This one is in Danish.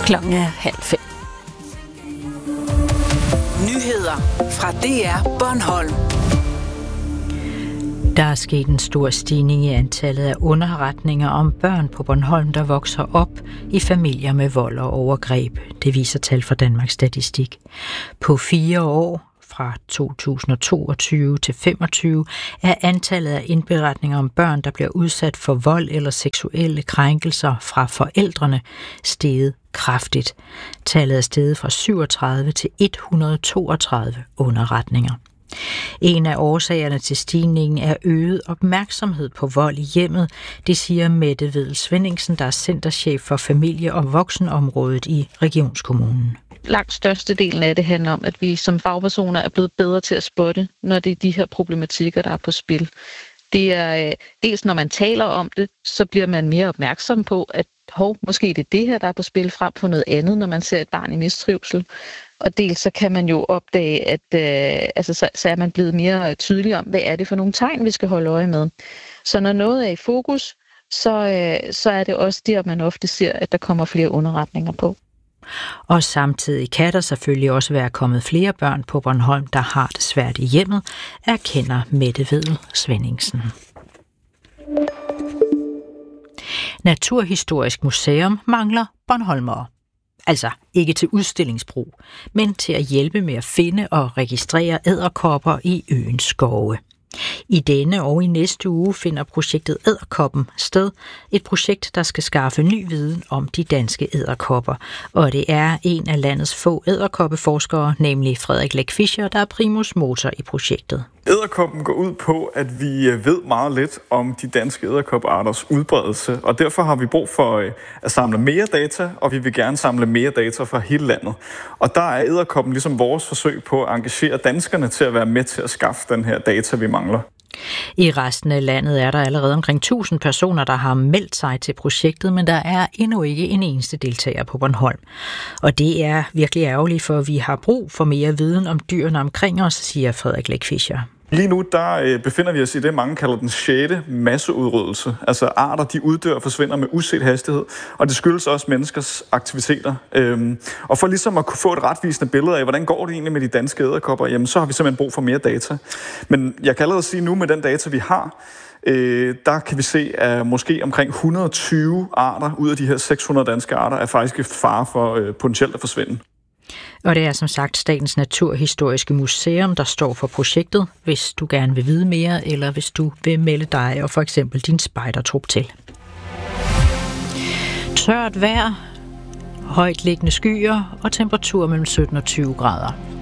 Klokken er 4:30. Nyheder fra DR Bornholm. Der er sket en stor stigning i antallet af underretninger om børn på Bornholm, der vokser op i familier med vold og overgreb. Det viser tal fra Danmarks Statistik. På 4 år, fra 2022 til 2025, er antallet af indberetninger om børn, der bliver udsat for vold eller seksuelle krænkelser fra forældrene, steget kraftigt. Tallet er steget fra 37 til 132 underretninger. En af årsagerne til stigningen er øget opmærksomhed på vold i hjemmet, det siger Mette Vedel Svenningsen, der er centerchef for familie- og voksenområdet i Regionskommunen. Langt størstedelen af det handler om, at vi som fagpersoner er blevet bedre til at spotte, når det er de her problematikker, der er på spil. Det er dels, når man taler om det, så bliver man mere opmærksom på, at måske det er det her, der er på spil frem for noget andet, når man ser et barn i mistrivsel. Og dels så kan man jo opdage, at så er man blevet mere tydelig om, hvad er det for nogle tegn, vi skal holde øje med. Så når noget er i fokus, så er det også der, man ofte ser, at der kommer flere underretninger på. Og samtidig kan der selvfølgelig også være kommet flere børn på Bornholm, der har det svært i hjemmet, erkender Mette Vedel Svenningsen. Naturhistorisk Museum mangler bornholmere. Altså ikke til udstillingsbrug, men til at hjælpe med at finde og registrere edderkopper i øens skove. I denne og i næste uge finder projektet Edderkoppen sted, et projekt, der skal skaffe ny viden om de danske edderkopper. Og det er en af landets få edderkoppeforskere, nemlig Frederik Læk Fischer, der er primus motor i projektet. Edderkoppen går ud på, at vi ved meget lidt om de danske edderkoparters udbredelse, og derfor har vi brug for at samle mere data, og vi vil gerne samle mere data fra hele landet. Og der er edderkoppen ligesom vores forsøg på at engagere danskerne til at være med til at skaffe den her data, vi mangler. I resten af landet er der allerede omkring 1000 personer, der har meldt sig til projektet, men der er endnu ikke en eneste deltager på Bornholm. Og det er virkelig ærgerligt, for vi har brug for mere viden om dyrene omkring os, siger Frederik Læk Fischer. Lige nu der befinder vi os i det, mange kalder den 6. masseudryddelse. Altså arter, de uddør og forsvinder med uset hastighed, og det skyldes også menneskers aktiviteter. Og for ligesom at kunne få et retvisende billede af, hvordan går det egentlig med de danske edderkopper, jamen så har vi simpelthen brug for mere data. Men jeg kan allerede sige nu, med den data, vi har, der kan vi se, at måske omkring 120 arter ud af de her 600 danske arter er faktisk i fare for potentielt at forsvinde. Og det er som sagt Statens Naturhistoriske Museum, der står for projektet, hvis du gerne vil vide mere, eller hvis du vil melde dig og for eksempel din spejdertrup til. Tørt vejr, højtliggende skyer og temperatur mellem 17 og 20 grader.